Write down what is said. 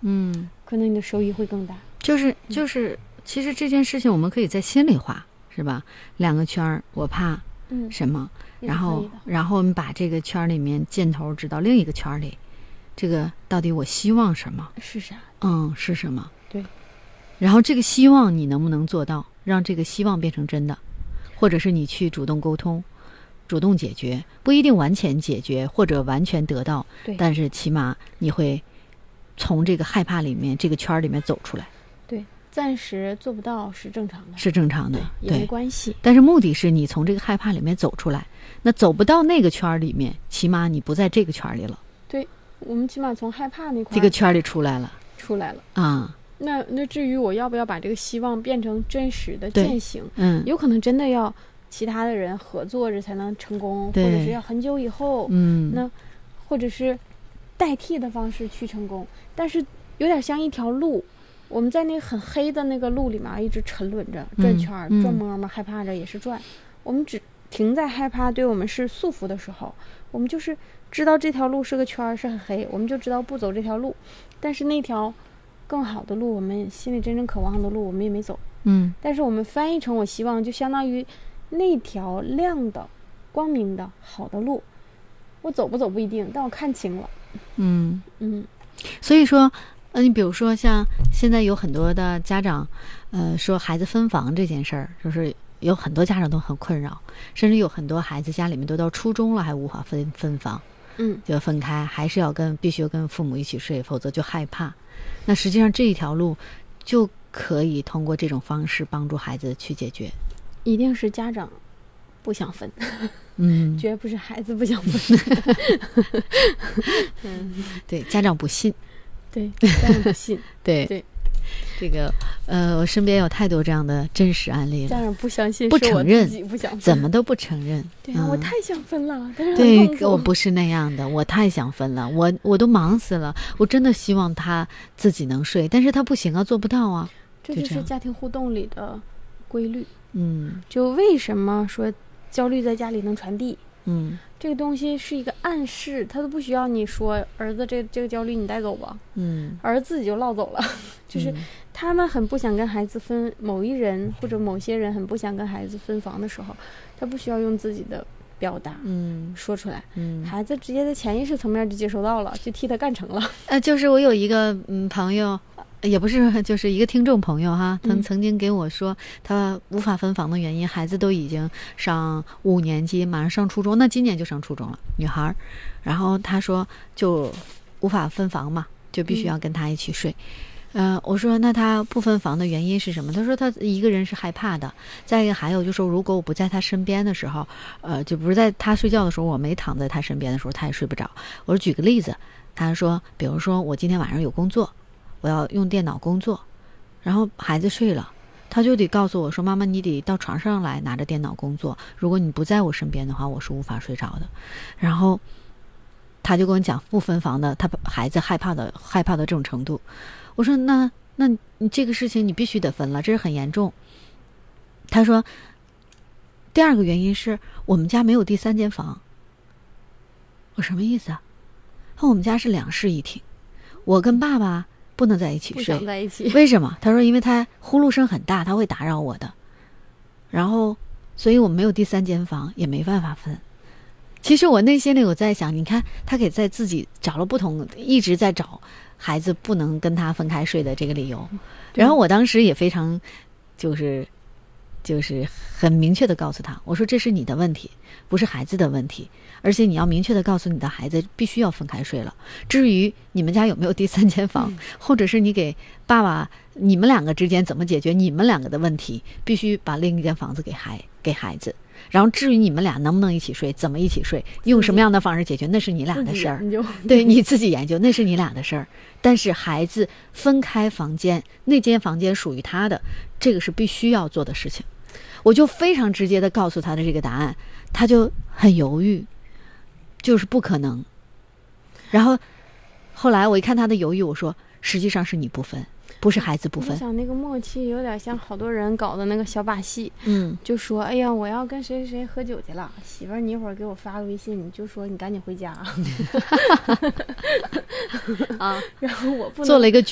可能你的收益会更大。 就是其实这件事情我们可以在心里画，是吧？2个圈儿，我怕什么，然后我们把这个圈里面箭头指到另一个圈里，这个到底我希望什么是啥？ 是什么？ 对。 然后这个希望你能不能做到，让这个希望变成真的，或者是你去主动沟通，主动解决，不一定完全解决或者完全得到，但是起码你会从这个害怕里面，这个圈里面走出来。 对，暂时做不到是正常的， 是正常的， 也没关系。 但是目的是你从这个害怕里面走出来，那走不到那个圈里面，起码你不在这个圈里了。 对，我们起码从害怕那块这个圈里出来了啊。 那至于我要不要把这个希望变成真实的践行，有可能真的要其他的人合作着才能成功，或者是要很久以后，那或者是代替的方式去成功。但是有点像一条路，我们在那个很黑的那个路里面一直沉沦着，转圈转摸摸，害怕着也是转。我们只停在害怕对我们是束缚的时候，我们就是知道这条路是个圈，是很黑，我们就知道不走这条路。但是那条更好的路，我们心里真正渴望的路，我们也没走。但是我们翻译成我希望，就相当于那条亮的、光明的、好的路，我走不走不一定，但我看清了。 所以说，你比如说像现在有很多的家长，说孩子分房这件事儿，就是有很多家长都很困扰，甚至有很多孩子家里面都到初中了还无法分房，就分开，还是必须要跟父母一起睡，否则就害怕。那实际上这一条路就可以通过这种方式帮助孩子去解决。 一定是家长不想分，绝不是孩子不想分。 对，家长不信。 对，家长不信。 对，这个我身边有太多这样的真实案例了。 家长不相信， 不承认， 自己不想分， 怎么都不承认。 对，我太想分了，但是对，我不是那样的，我太想分了，我都忙死了，我真的希望他自己能睡，但是他不行啊，做不到啊。 这就是家庭互动里的规律。就为什么说焦虑在家里能传递？这个东西是一个暗示，他都不需要你说儿子这个焦虑你带走吧，儿子自己就落走了。就是他们很不想跟孩子分，某一人或者某些人很不想跟孩子分房的时候，他不需要用自己的表达说出来，孩子直接在潜意识层面就接收到了，就替他干成了。就是我有一个朋友，也不是，就是一个听众朋友哈，他曾经给我说，他无法分房的原因，孩子都已经上5年级，马上上初中，那今年就上初中了，女孩。然后他说就无法分房嘛，就必须要跟他一起睡。我说那他不分房的原因是什么？他说他一个人是害怕的，再一个还有就是说，如果我不在他身边的时候，就不是在他睡觉的时候，我没躺在他身边的时候，他也睡不着。我说举个例子，他说比如说我今天晚上有工作，我要用电脑工作，然后孩子睡了，他就得告诉我说，妈妈你得到床上来拿着电脑工作，如果你不在我身边的话，我是无法睡着的。然后他就跟我讲不分房的，他孩子害怕的这种程度。我说那你这个事情你必须得分了，这是很严重。他说第二个原因是我们家没有第3间房。我什么意思啊？我们家是2室1厅，我跟爸爸不能在一起睡。 不想在一起。 为什么？他说因为他呼噜声很大，他会打扰我的，然后所以我们没有第3间房，也没办法分。其实我内心里我在想，你看他给在自己找了不同，一直在找孩子不能跟他分开睡的这个理由。然后我当时也非常就是很明确的告诉他，我说这是你的问题，不是孩子的问题，而且你要明确的告诉你的孩子必须要分开睡了。至于你们家有没有第3间房，或者是你给爸爸你们2个之间怎么解决你们2个的问题，必须把另一间房子给孩子。然后至于你们俩能不能一起睡，怎么一起睡，用什么样的方式解决，那是你俩的事儿。对，你自己研究，那是你俩的事儿。但是孩子分开房间，那间房间属于他的，这个是必须要做的事情。我就非常直接的告诉他的这个答案，他就很犹豫，就是不可能。然后后来我一看他的犹豫，我说实际上是你不分，不是孩子不分。 我想那个默契有点像好多人搞的那个小把戏，就说哎呀我要跟谁谁喝酒去了，媳妇儿你一会儿给我发个微信，你就说你赶紧回家啊，然后我不能做了一个